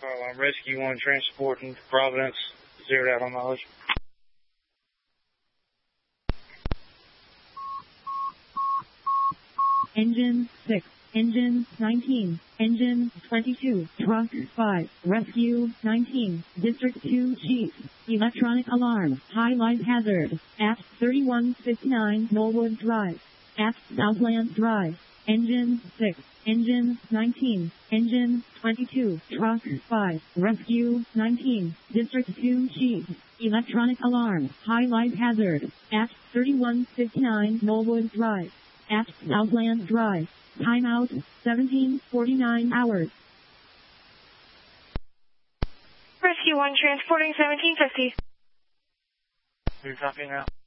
I'm Rescue 1 transporting to Providence, zeroed out on mileage. Engine 6, Engine 19, Engine 22, Truck 5, Rescue 19, District 2 Chief, Electronic Alarm, High Life Hazard, at 3159 Knollwood Drive, at Southland Drive, Engine 6, Engine 19, Engine 22, Truck 5, Rescue 19, District 2 Chief, Electronic Alarm, High Life Hazard, at 3159 Knollwood Drive, at Southland Drive. Timeout, 17:49 hours. Rescue 1 transporting 1750. You're copying now?